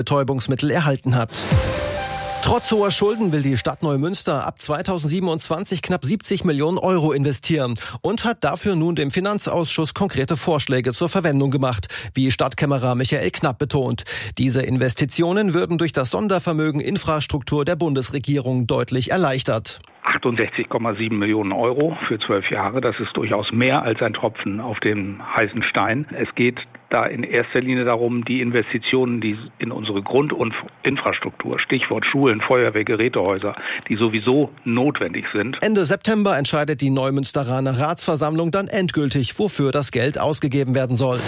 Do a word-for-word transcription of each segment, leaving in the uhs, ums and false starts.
Betäubungsmittel erhalten hat. Trotz hoher Schulden will die Stadt Neumünster ab zweitausendsiebenundzwanzig knapp siebzig Millionen Euro investieren und hat dafür nun dem Finanzausschuss konkrete Vorschläge zur Verwendung gemacht, wie Stadtkämmerer Michael Knapp betont. Diese Investitionen würden durch das Sondervermögen Infrastruktur der Bundesregierung deutlich erleichtert. achtundsechzig Komma sieben Millionen Euro für zwölf Jahre. Das ist durchaus mehr als ein Tropfen auf dem heißen Stein. Es geht da in erster Linie darum, die Investitionen, die in unsere Grundinfrastruktur, Stichwort Schulen, Feuerwehr, Gerätehäuser, die sowieso notwendig sind. Ende September entscheidet die Neumünsteraner Ratsversammlung dann endgültig, wofür das Geld ausgegeben werden soll.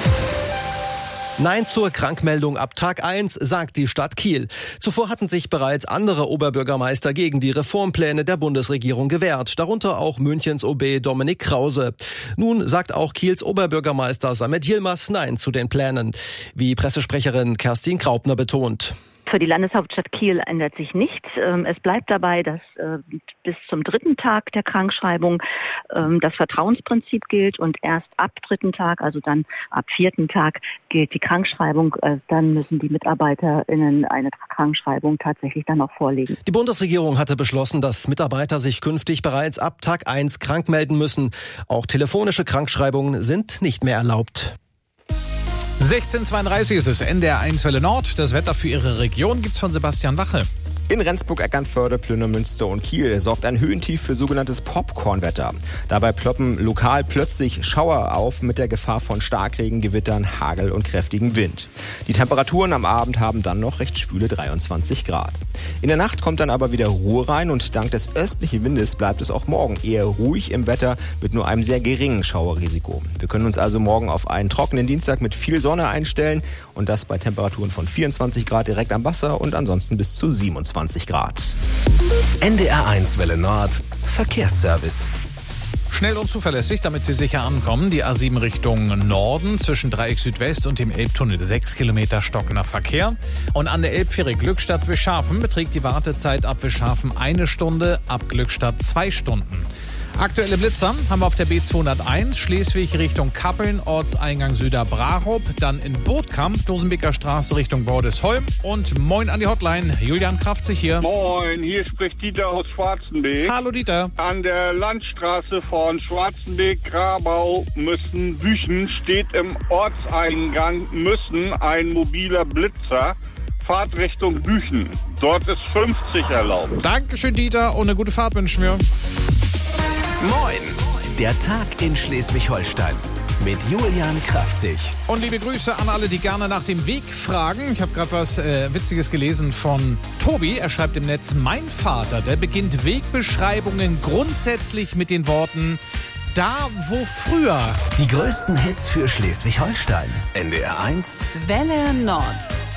Nein zur Krankmeldung ab Tag eins, sagt die Stadt Kiel. Zuvor hatten sich bereits andere Oberbürgermeister gegen die Reformpläne der Bundesregierung gewehrt, darunter auch Münchens O B Dominik Krause. Nun sagt auch Kiels Oberbürgermeister Samet Yilmaz Nein zu den Plänen, wie Pressesprecherin Kerstin Graupner betont. Für die Landeshauptstadt Kiel ändert sich nichts. Es bleibt dabei, dass bis zum dritten Tag der Krankschreibung das Vertrauensprinzip gilt und erst ab dritten Tag, also dann ab vierten Tag, gilt die Krankschreibung. Dann müssen die MitarbeiterInnen eine Krankschreibung tatsächlich dann auch vorlegen. Die Bundesregierung hatte beschlossen, dass Mitarbeiter sich künftig bereits ab Tag eins krank melden müssen. Auch telefonische Krankschreibungen sind nicht mehr erlaubt. sechzehn Uhr zweiunddreißig ist es, N D R eins Welle Nord. Das Wetter für Ihre Region gibt's von Sebastian Wache. In Rendsburg, Eckernförde, Plünemünster und Kiel sorgt ein Höhentief für sogenanntes Popcornwetter. Dabei ploppen lokal plötzlich Schauer auf mit der Gefahr von Starkregen, Gewittern, Hagel und kräftigem Wind. Die Temperaturen am Abend haben dann noch recht schwüle dreiundzwanzig Grad. In der Nacht kommt dann aber wieder Ruhe rein und dank des östlichen Windes bleibt es auch morgen eher ruhig im Wetter mit nur einem sehr geringen Schauerrisiko. Wir können uns also morgen auf einen trockenen Dienstag mit viel Sonne einstellen und das bei Temperaturen von vierundzwanzig Grad direkt am Wasser und ansonsten bis zu siebenundzwanzig Grad. N D R eins Welle Nord Verkehrsservice. Schnell und zuverlässig, damit Sie sicher ankommen. Die A sieben Richtung Norden zwischen Dreieck Südwest und dem Elbtunnel. Sechs Kilometer stockender Verkehr. Und an der Elbfähre Glückstadt-Wischhafen beträgt die Wartezeit ab Wischhafen eine Stunde, ab Glückstadt zwei Stunden. Aktuelle Blitzer haben wir auf der B zweihunderteins, Schleswig Richtung Kappeln, Ortseingang Süderbrarup, dann in Bootkamp, Dosenbeker Straße Richtung Bordesholm und moin an die Hotline, Julian Kraftzig hier. Moin, hier spricht Dieter aus Schwarzenbeek. Hallo Dieter. An der Landstraße von Schwarzenbeek, Grabau, Müssen, Büchen steht im Ortseingang Müssen ein mobiler Blitzer. Fahrt Richtung Büchen. Dort ist fünfzig erlaubt. Dankeschön Dieter und eine gute Fahrt wünschen wir. Moin, der Tag in Schleswig-Holstein mit Julian Kraftzig. Und liebe Grüße an alle, die gerne nach dem Weg fragen. Ich habe gerade was äh, Witziges gelesen von Tobi. Er schreibt im Netz, mein Vater, der beginnt Wegbeschreibungen grundsätzlich mit den Worten da, wo früher. Die größten Hits für Schleswig-Holstein. N D R eins Welle Nord.